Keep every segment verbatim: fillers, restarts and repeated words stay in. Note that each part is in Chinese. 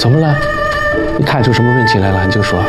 怎么了？你看出什么问题来了？你就说。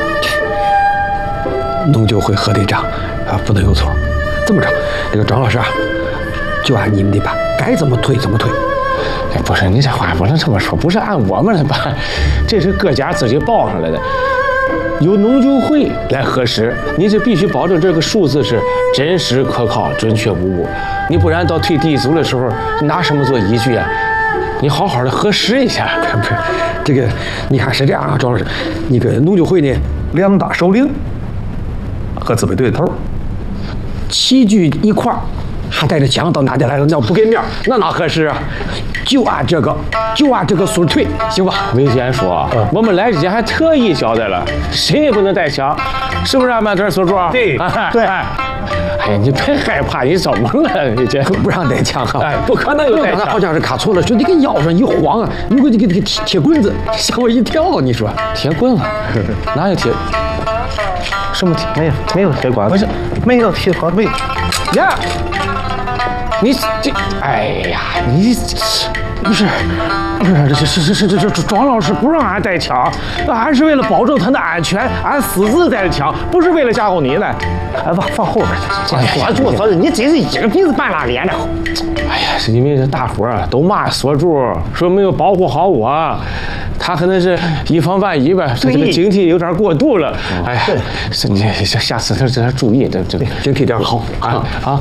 农救会核对账啊，不能有错。这么着，那个庄老师啊，就按你们的办，该怎么退怎么退。 哎，不是，你这话不能这么说，不是按我们的办，这是各家自己报上来的。由农救会来核实，你这必须保证这个数字是真实可靠、准确无误。你不然到退地组的时候，你拿什么做依据啊？你好好的核实一下。 不是，这个你看是这样啊，庄老师，那个农救会呢，两大首领和自卫队的头齐聚一块儿，还带着枪到俺家来了，那不给面，那哪合适啊？就按这个，就按这个数退，行吧？ 魏先说，嗯、我们来之前还特意交代了，谁也不能带枪，是不是俺们这所说？ 对， 啊、 对。 哎，哎呀，你别害怕，你怎么了？你这不让带枪啊？ 哎，不可能有带枪。 好像是看错了，说你跟腰上一晃啊，你给这个这个铁铁棍子，吓我一跳。你说铁棍子？哪有铁？什么铁？ 没有，没有铁管， 不是， 没有铁管，没有。 呀，你这，哎呀，你不是不是，这是是是这这庄老师不让俺带枪，俺是为了保证他的安全，俺私自带的枪，不是为了吓唬你的。 哎，放放后边去。锁住锁住，你真是一个鼻子半拉脸的。 哎呀，是因为这大伙儿都骂锁住，说没有保护好我。他可能是以防万一吧，这个警惕有点过度了。哎呀，是你下下次他这注意，这这警惕点好啊啊！